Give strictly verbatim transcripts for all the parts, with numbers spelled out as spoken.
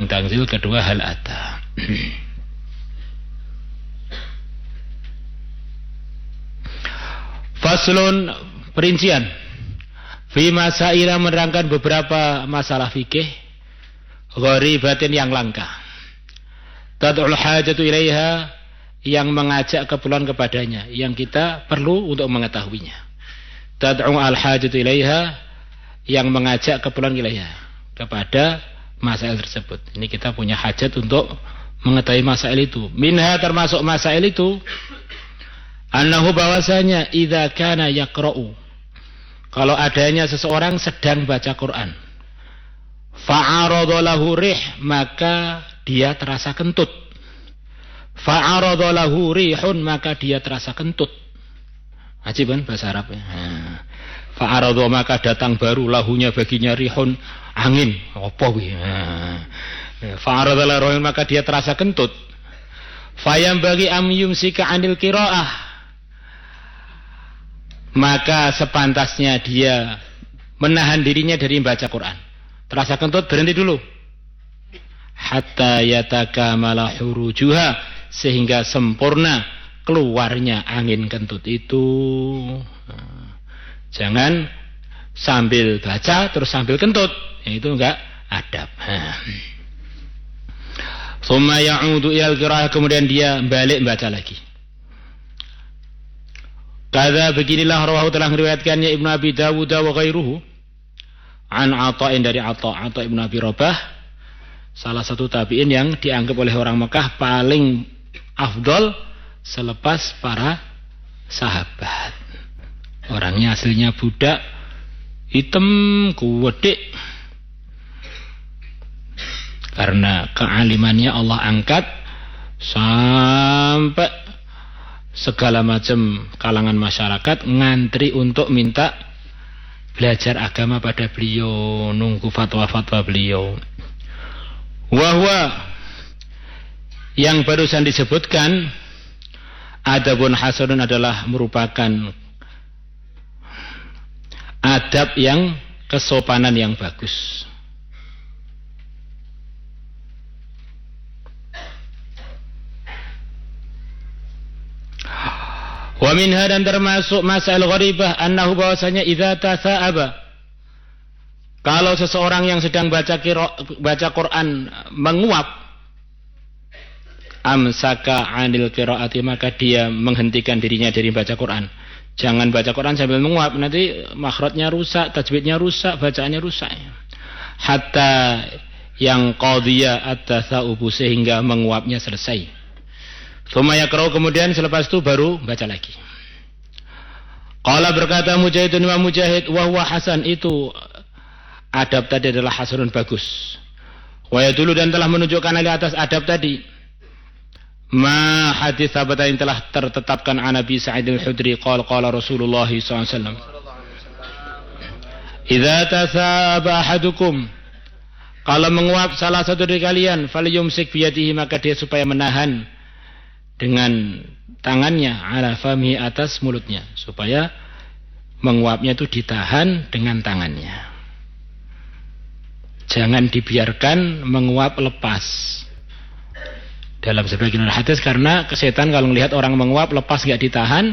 tanzil, kedua hal ata. Faslun, perincian. Fi masaila, menerangkan beberapa masalah fikih gharibatin yang langka. Tad'ul hajatu ilaiha, yang mengajak keperluan kepadanya, yang kita perlu untuk mengetahuinya. Tad'u al hajatu ilaiha, yang mengajak keperluan ilaiha, kepada masail tersebut. Ini kita punya hajat untuk mengetahui masail itu. Minha, termasuk masail itu, annahu, bahwasanya idza kana yaqra'u, kalau adanya seseorang sedang baca Quran, fa'arada lahu rih, maka dia terasa kentut. Fa'arada lahu rihun, maka dia terasa kentut. Ajib kan bahasa Arab ya. Fa'arada, maka datang baru, lahunya baginya rihun, angin. Apa kuwi? Fa'arada lahu rihun, maka dia terasa kentut. Fayam bagi am yumsika anil qiraah, maka sepantasnya dia menahan dirinya dari membaca Quran. Terasa kentut, berhenti dulu. Hatta yatakamala hurujuha, sehingga sempurna keluarnya angin kentut itu. Jangan sambil baca terus sambil kentut, itu enggak adab. Tsumma ya'udu ilal qiraah, kemudian dia balik baca lagi. Kada, beginilah rawahu, telah meriwayatkannya Ibnu Abi Dawud wa ghairuhu an Ata'in, dari Ata' Ata' Ibnu Abi Rabah, salah satu tabi'in yang dianggap oleh orang Mekah paling afdol selepas para sahabat. Orangnya aslinya budak, hitam, kuwedek. Karena kealimannya Allah angkat sampai segala macam kalangan masyarakat ngantri untuk minta belajar agama pada beliau, nunggu fatwa-fatwa beliau. Wahwa, yang barusan disebutkan, adabun hasanun, adalah merupakan adab yang kesopanan yang bagus. Wa minha, dan termasuk masail gharibah, annahu, bahwasanya idza tasa'aba, kalau seseorang yang sedang baca kira, baca Quran menguap, amsaka anil qiraati, maka dia menghentikan dirinya dari baca Quran. Jangan baca Quran sambil menguap, nanti makhrajnya rusak, tajwidnya rusak, bacaannya rusak. Hatta yang qadhiya at-tasa'ubu, sehingga menguapnya selesai. Tsumma yaqra'u, kemudian selepas itu baru baca lagi. Qala, berkata Mujahid, Imam Mujahid, wa huwa hasan, itu adab tadi adalah hasanun, bagus. Wa yadullu, dan telah menunjukkan di atas adab tadi ma hadis sahabat yang telah tertetapkan an Nabi Sa'id al-Khudri qala qala Rasulullah sallallahu alaihi wasallam, idza tasaba ahadukum, kalau menguap salah satu dari kalian, falyumsik biyadihi, maka dia supaya menahan dengan tangannya, ala famihi, atas mulutnya, supaya menguapnya itu ditahan dengan tangannya. Jangan dibiarkan menguap lepas. Dalam sebagian hadis, karena setan kalau melihat orang menguap lepas gak ditahan,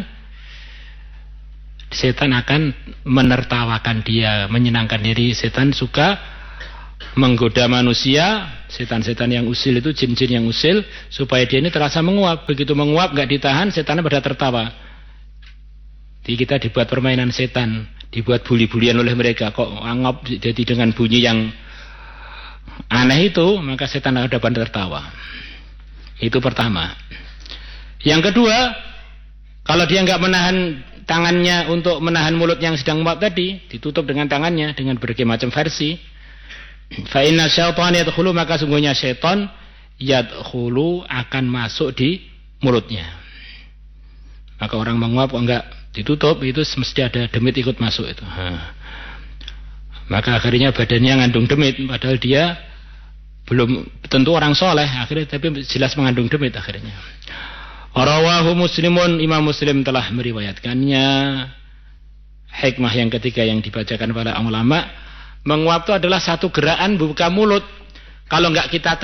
setan akan menertawakan dia, menyenangkan diri. Setan suka menggoda manusia, setan-setan yang usil itu, jin-jin yang usil, supaya dia ini terasa menguap. Begitu menguap gak ditahan, setannya pada tertawa. Jadi kita dibuat permainan setan, dibuat buli-bulian oleh mereka. Kok angop jadi dengan bunyi yang aneh itu, maka setan ada pada tertawa. Itu pertama. Yang kedua, kalau dia nggak menahan tangannya untuk menahan mulut yang sedang menguap tadi, ditutup dengan tangannya dengan berbagai macam versi. Fa inna syaitan yadkhulu, maka sungguhnya syaitan yadkhulu, akan masuk di mulutnya. Maka orang menguap kok enggak ditutup, itu mesti ada demit ikut masuk itu. Ha. Maka akhirnya badannya ngandung demit, padahal dia belum tentu orang soleh, akhirnya tapi jelas mengandung demit akhirnya. Rawahu Muslimun, Imam Muslim telah meriwayatkannya. Hikmah yang ketiga yang dibacakan para ulama, menguap itu adalah satu gerakan buka mulut. Kalau enggak kita